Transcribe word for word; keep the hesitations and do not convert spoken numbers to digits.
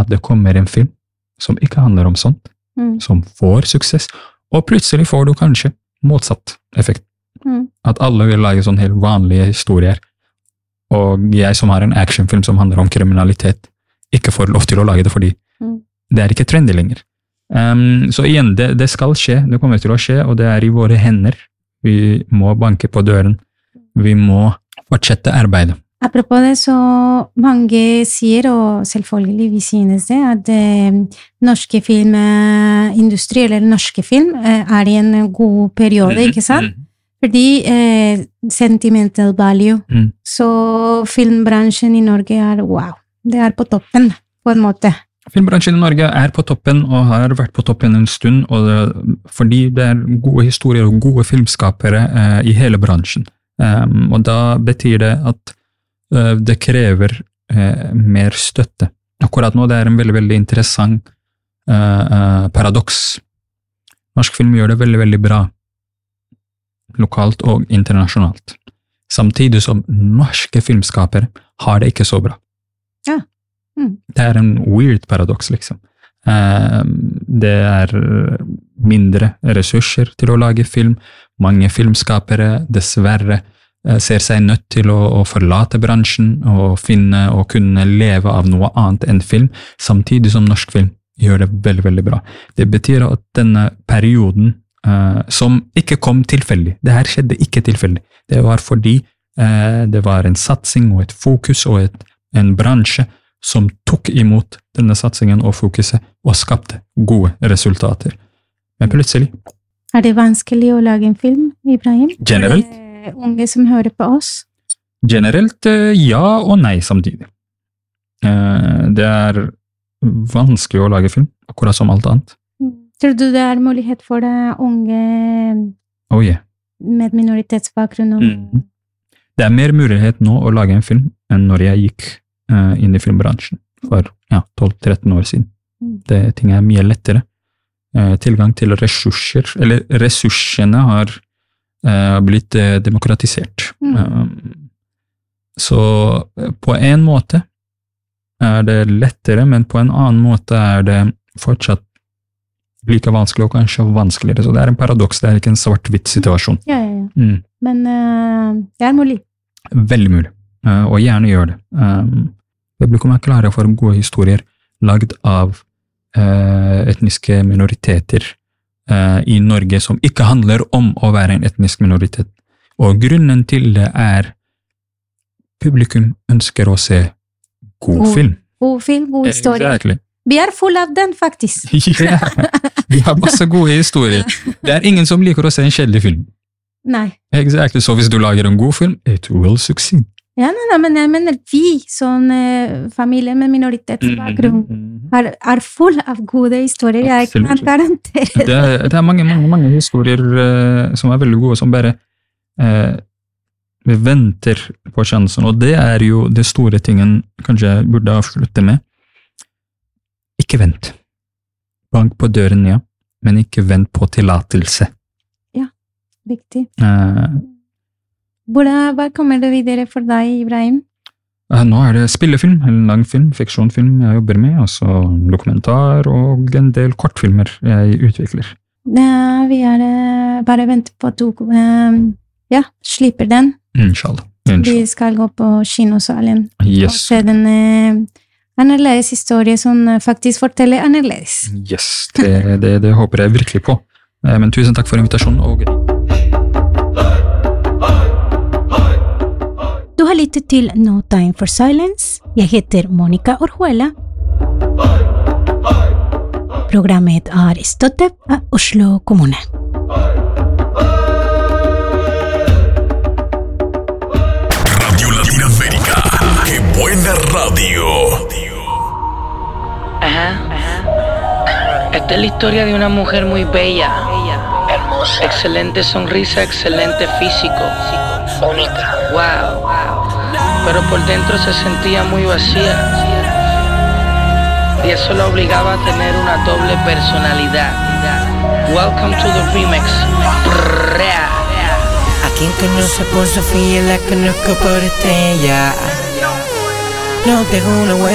at det kommer en film som ikke handler om sånt, mm. som får suksess, og plutselig får du kanskje motsatt effekt. Mm. At alle vil lage sånne helt vanlige historier, og jeg som har en actionfilm som handler om kriminalitet, ikke får lov til å lage det fordi mm. det er ikke trendy lenger. Um, så igjen, det, det skal skje, det kommer til å skje, og det er i våre hender. Vi må banke på døren, vi må fortsette arbeidet. Apropos det, så mange sier, og selvfølgelig vi synes det, at eh, norske filmindustri, eller norske film, eh, er i en god periode, ikke sant? Mm. Fordi eh, sentimental value, mm. så filmbransjen i Norge er wow, det er på toppen, på en måte. Filmbransjen i Norge er på toppen, og har vært på toppen en stund, og det, fordi det er gode historier og gode filmskapere eh, i hele bransjen. Um, og da betyr det at uh, det krever uh, mer støtte. Akkurat nå det er en veldig, veldig interessant uh, uh, paradoks. Norsk film gjør det veldig, veldig bra, lokalt og internasjonalt. Samtidig som norske filmskapere har det ikke så bra. Ja. Mm. Det er en weird paradoks, liksom. Uh, det er mindre ressurser til å lage film. Mange filmskapere dessverre uh, ser seg nødt til å, å forlate bransjen og finne og kunne leve av noe annet enn film, samtidig som norsk film gjør det veldig, veldig bra. Det betyr at denne perioden, uh, som ikke kom tilfeldig, det her skjedde ikke tilfeldig, det var fordi uh, det var en satsing og et fokus og et, en bransje som tok imot denne satsingen og fokuset og skapte gode resultater. Men plutselig... Er det vanskelig å lage en film, Ibrahim? Generelt? Er det unge som hører på oss? Generelt ja og nei samtidig. Det er vanskelig å lage film, akkurat som alt annet. Tror du det er mulighet for det unge oh, yeah. med minoritetsbakgrunn? Mm. Det er mer mulighet nå å lage en film enn når jeg gikk Uh, inn i filmbransjen for ja, tolv til tretten år siden. Det ting er mye lettere. Uh, tilgang til ressurser, eller ressursene har uh, blitt uh, demokratisert. Mm. Uh, så uh, på en måte er det lettere, men på en annen måte er det fortsatt like vanskelig og kanskje vanskeligere. Så det er en paradoks, det er ikke en svart-hvitt situasjon. Ja, ja, ja. Mm. Men uh, det er mulig. Veldig mulig. Uh, og gjerne gjør det. Um, Publikum er klare for gode historier lagd av uh, etniske minoriteter uh, i Norge som ikke handler om å være en etnisk minoritet. Og grunnen til det er publikum ønsker å se god god, film. God film, god historie. Exactly. Vi er full av den, faktisk. Ja, vi har masse gode historier. Det er ingen som liker å se en kjedelig film. Nei. Exactly. Så hvis du lager en god film, it will succeed. Ja, nei, nei, men jeg mener vi, sånn eh, familie med minoritetsbakgrunn, mm-hmm. er, er full av gode historier. Jeg Absolutt. Kan garantere det. Det er, det er mange, mange, mange historier uh, som er veldig gode, som bare uh, vi venter på sjansen. Og det er jo det store tingen kanskje jeg burde avslutte med. Ikke vent. Bank på døren, ja, men ikke vent på tillatelse. Ja, viktig. Uh, Hvordan, hva kommer det videre for deg, Ibrahim? Nå er det spillefilm, en lang film, fiksjonfilm jeg jobber med, altså dokumentar og en del kortfilmer jeg utvikler. Ja, vi er bare venter på at du um, ja, slipper den. Inshallah. Inshallah. Vi skal gå på kinosalen yes. og se den uh, annerledes historie som faktisk forteller annerledes. Yes, det, det, det håper jeg virkelig på. Men tusen takk for invitasjonen, og Du har lyttet til No Time for Silence. Jeg heter Monica Orjuela. Programmet er støttet av Oslo kommune. Radio Latinoamérica. ¡Qué buena radio! Ajá, ajá. Esta es la historia de una mujer muy bella. Hermosa. Excelente sonrisa, excelente físico. Bonita. Wow. Pero por dentro se sentía muy vacía. Y eso la obligaba a tener una doble personalidad. Welcome to the remix. A quien conoce por Sofía, la conozco por Estrella. No tengo una buena